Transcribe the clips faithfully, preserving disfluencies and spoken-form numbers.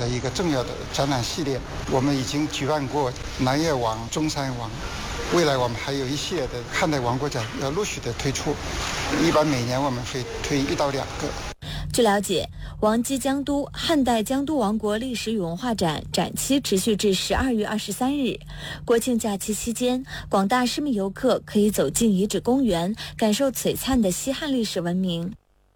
的一个重要的展览系列。我们已经举办过南越王、中山王，未来我们还有一系列的汉代王国展要陆续的推出，一般每年我们会推一到两个。 据了解，王畿江都汉代江都王国历史与文化展展期持续至十二月二十三日。国庆假期期间，广大市民游客可以走进遗址公园，感受璀璨的西汉历史文明。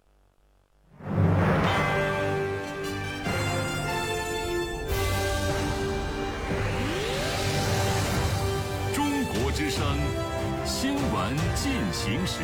中国之声，新闻进行时。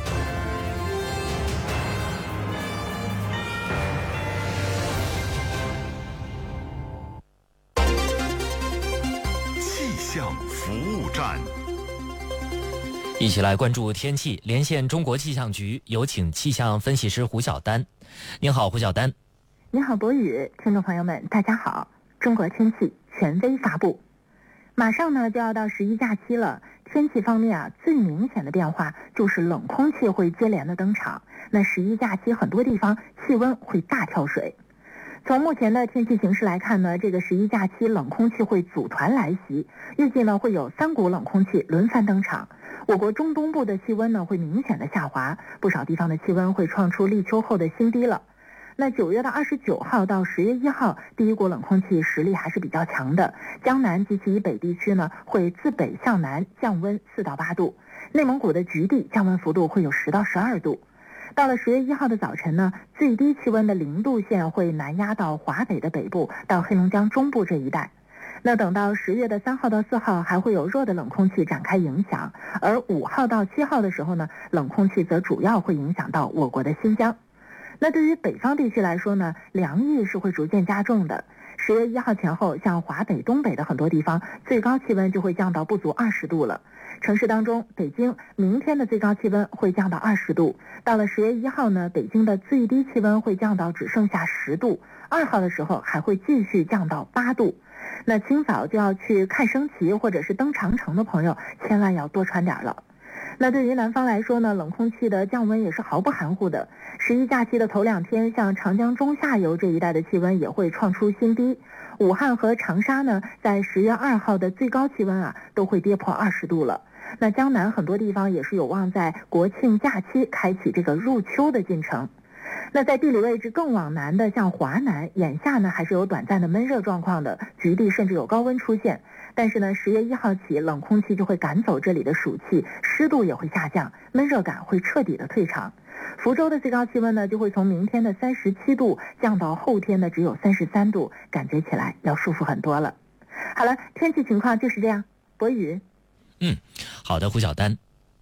气象服务站， 一起来关注天气。连线中国气象局，有请气象分析师胡晓丹。您好，胡晓丹。 您好，博宇，听众朋友们，大家好。中国天气权威发布，马上呢就要到十一假期了。天气方面啊，最明显的变化就是冷空气会接连的登场。那十一假期很多地方气温会大跳水。从目前的天气形势来看呢，这个十一假期冷空气会组团来袭，预计呢会有三股冷空气轮番登场。我国中东部的气温呢会明显的下滑，不少地方的气温会创出立秋后的新低了。那九月的二十九号到十月一号，第一股冷空气实力还是比较强的，江南及其以北地区呢会自北向南降温四到八度，内蒙古的局地降温幅度会有十到十二度。到了十月一号的早晨呢，最低气温的零度线会南压到华北的北部到黑龙江中部这一带。那等到十月的三号到四号还会有弱的冷空气展开影响，而五号到七号的时候呢，冷空气则主要会影响到我国的新疆。那对于北方地区来说呢，凉意是会逐渐加重的。十月一号前后，像华北、东北的很多地方，最高气温就会降到不足二十度了。城市当中，北京明天的最高气温会降到二十度。到了十月一号呢，北京的最低气温会降到只剩下十度。二号的时候还会继续降到八度。那清早就要去看升旗或者是登长城的朋友，千万要多穿点了。那对于南方来说呢，冷空气的降温也是毫不含糊的。十一假期的头两天，像长江中下游这一带的气温也会创出新低。武汉和长沙呢，在十月二号的最高气温啊，都会跌破二十度了。那江南很多地方也是有望在国庆假期开启这个入秋的进程。那在地理位置更往南的，像华南，眼下呢还是有短暂的闷热状况的，局地甚至有高温出现。但是呢，十月一号起，冷空气就会赶走这里的暑气，湿度也会下降，闷热感会彻底的退场。福州的最高气温呢，就会从明天的三十七度降到后天的只有三十三度，感觉起来要舒服很多了。好了，天气情况就是这样。博宇， 嗯，好的，胡晓丹。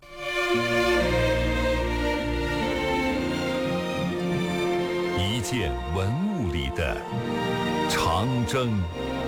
一件文物里的长征。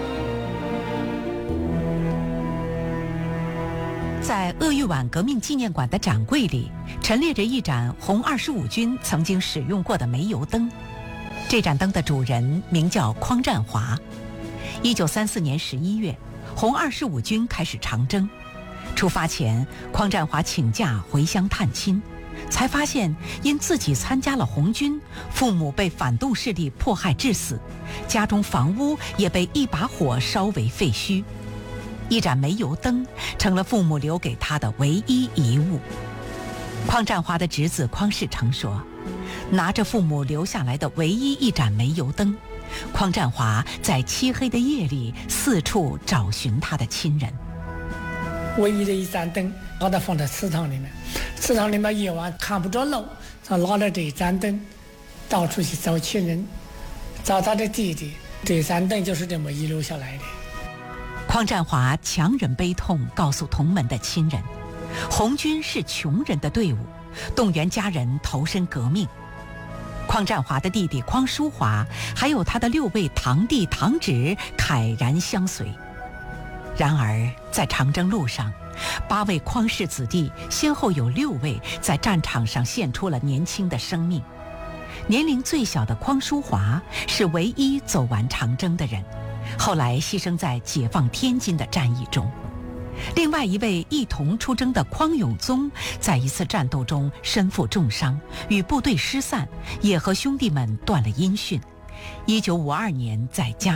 在鄂豫皖革命纪念馆的展柜里，陈列着一盏红二十五军曾经使用过的煤油灯。这盏灯的主人名叫匡占华。一九三四年十一月，红二十五军开始长征。出发前，匡占华请假回乡探亲，才发现因自己参加了红军，父母被反动势力迫害致死，家中房屋也被一把火烧为废墟。一盏煤油灯成了父母留给他的唯一遗物。匡占华的侄子匡世成说，拿着父母留下来的唯一一盏煤油灯，匡占华在漆黑的夜里四处找寻他的亲人。 唯一的一盏灯把它放在祠堂里面，祠堂里面夜晚看不着路，他拿着这一盏灯到处去找亲人，找他的弟弟。这盏灯就是这么遗留下来的。 匡占华强忍悲痛告诉同门的亲人，红军是穷人的队伍，动员家人投身革命。匡占华的弟弟匡淑华还有他的六位堂弟堂侄慨然相随。然而在长征路上，八位匡氏子弟先后有六位在战场上献出了年轻的生命。年龄最小的匡淑华是唯一走完长征的人，后来牺牲在解放天津的战役中。另外一位一同出征的匡永宗，在一次战斗中身负重伤，与部队失散，也和兄弟们断了音讯。一九五二年在家